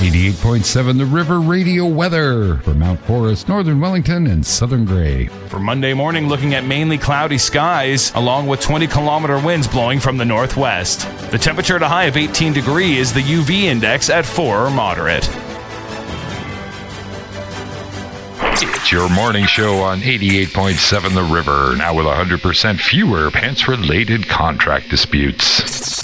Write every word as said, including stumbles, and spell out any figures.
eighty-eight point seven The River Radio weather for Mount Forest, Northern Wellington, and Southern Grey. For Monday morning, looking at mainly cloudy skies, along with twenty kilometer winds blowing from the northwest. The temperature at a high of eighteen degrees, the U V index at four or moderate. It's your morning show on eighty-eight point seven The River, now with one hundred percent fewer Pence-related contract disputes.